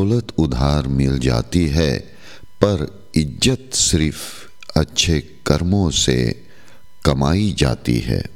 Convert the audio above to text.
दौलत उधार मिल जाती है, पर इज्जत सिर्फ अच्छे कर्मों से कमाई जाती है।